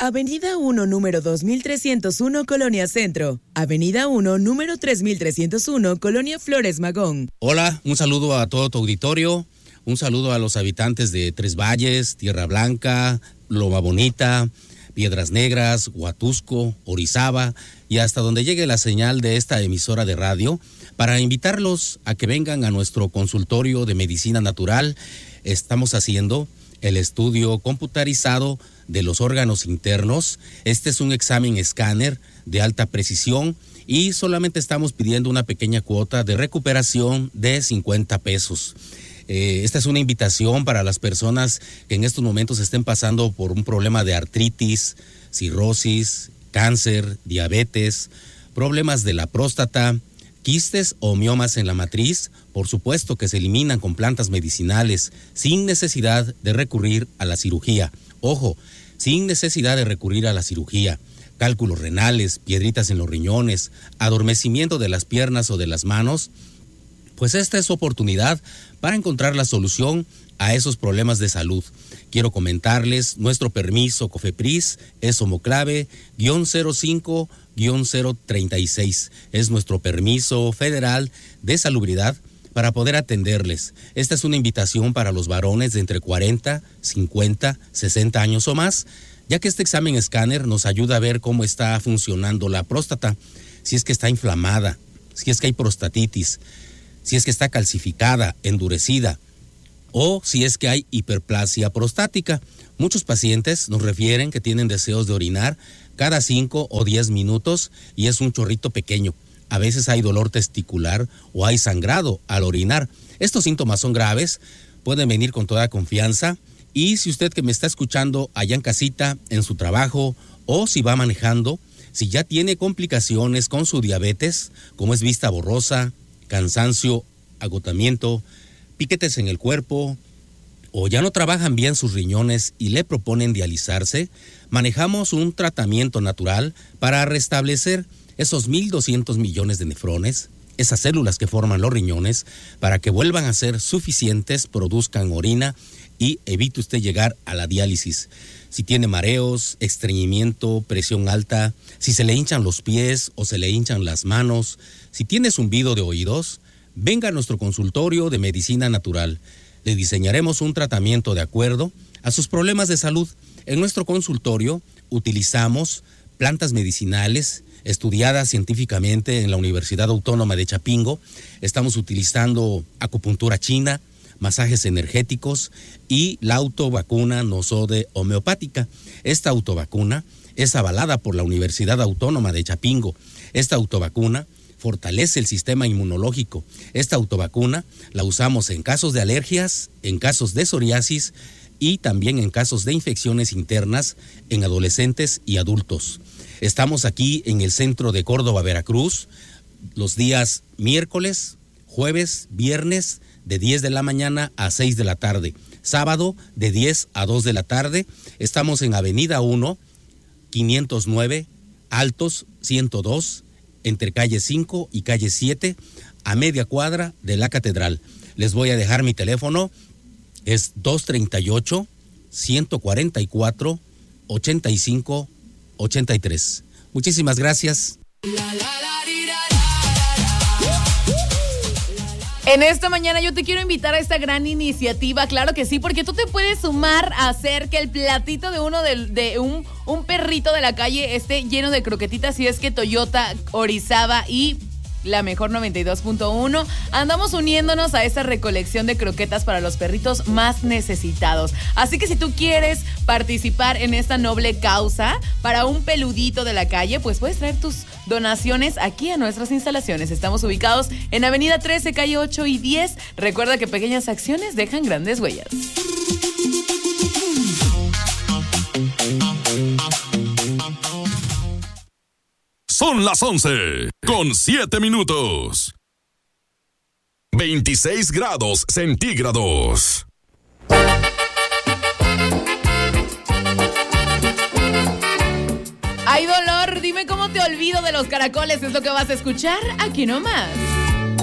Avenida 1, número 2301, Colonia Centro. Avenida 1, número 3301, Colonia Flores Magón. Hola, un saludo a todo tu auditorio, un saludo a los habitantes de Tres Valles, Tierra Blanca, Loma Bonita, Piedras Negras, Huatusco, Orizaba y hasta donde llegue la señal de esta emisora de radio, para invitarlos a que vengan a nuestro consultorio de medicina natural. Estamos haciendo el estudio computarizado de los órganos internos. Este es un examen escáner de alta precisión y solamente estamos pidiendo una pequeña cuota de recuperación de 50 pesos. Esta es una invitación para las personas que en estos momentos estén pasando por un problema de artritis, cirrosis, cáncer, diabetes, problemas de la próstata, quistes o miomas en la matriz. Por supuesto que se eliminan con plantas medicinales sin necesidad de recurrir a la cirugía. Ojo, sin necesidad de recurrir a la cirugía. Cálculos renales, piedritas en los riñones, adormecimiento de las piernas o de las manos. Pues esta es su oportunidad para encontrar la solución a esos problemas de salud. Quiero comentarles, nuestro permiso COFEPRIS es Homoclave-05-036. Es nuestro permiso federal de salubridad para poder atenderles. Esta es una invitación para los varones de entre 40, 50, 60 años o más, ya que este examen escáner nos ayuda a ver cómo está funcionando la próstata, si es que está inflamada, si es que hay prostatitis, si es que está calcificada, endurecida, o si es que hay hiperplasia prostática. Muchos pacientes nos refieren que tienen deseos de orinar cada 5 o 10 minutos y es un chorrito pequeño. A veces hay dolor testicular o hay sangrado al orinar. Estos síntomas son graves, pueden venir con toda confianza. Y si usted que me está escuchando allá en casita, en su trabajo, o si va manejando, si ya tiene complicaciones con su diabetes, como es vista borrosa, cansancio, agotamiento, piquetes en el cuerpo, o ya no trabajan bien sus riñones y le proponen dializarse, manejamos un tratamiento natural para restablecer esos 1.200 millones de nefrones, esas células que forman los riñones, para que vuelvan a ser suficientes, produzcan orina y evite usted llegar a la diálisis. Si tiene mareos, estreñimiento, presión alta, si se le hinchan los pies o se le hinchan las manos, si tiene zumbido de oídos, venga a nuestro consultorio de medicina natural. Le diseñaremos un tratamiento de acuerdo a sus problemas de salud. En nuestro consultorio utilizamos plantas medicinales estudiadas científicamente en la Universidad Autónoma de Chapingo. Estamos utilizando acupuntura china, masajes energéticos y la autovacuna Nosode homeopática. Esta autovacuna es avalada por la Universidad Autónoma de Chapingo. Esta autovacuna fortalece el sistema inmunológico. Esta autovacuna la usamos en casos de alergias, en casos de psoriasis y también en casos de infecciones internas en adolescentes y adultos. Estamos aquí en el centro de Córdoba, Veracruz, los días miércoles, jueves, viernes, de 10 de la mañana a 6 de la tarde. Sábado, de 10 a 2 de la tarde. Estamos en Avenida 1, 509, Altos 102, entre calle 5 y calle 7, a media cuadra de la Catedral. Les voy a dejar mi teléfono, es 238-144-85-83. Muchísimas gracias. En esta mañana yo te quiero invitar a esta gran iniciativa, claro que sí, porque tú te puedes sumar a hacer que el platito de un perrito de la calle esté lleno de croquetitas, si es que Toyota, Orizaba y la mejor 92.1 andamos uniéndonos a esta recolección de croquetas para los perritos más necesitados. Así que si tú quieres participar en esta noble causa para un peludito de la calle, pues puedes traer tus donaciones aquí a nuestras instalaciones. Estamos ubicados en Avenida 13, calle 8 y 10. Recuerda que pequeñas acciones dejan grandes huellas. Son las 11:07. 26 grados centígrados. Hay dolor, dime cómo te olvido de los caracoles, es lo que vas a escuchar aquí nomás.